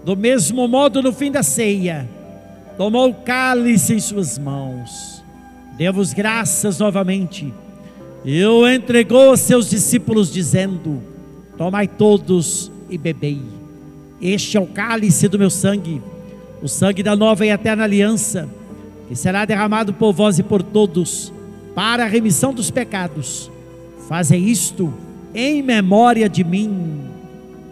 Do mesmo modo, no fim da ceia, tomou o cálice em suas mãos, deu-vos graças novamente, e o entregou aos seus discípulos, dizendo: tomai todos e bebei. Este é o cálice do meu sangue, o sangue da nova e eterna aliança, que será derramado por vós e por todos, para a remissão dos pecados. Fazei isto em memória de mim.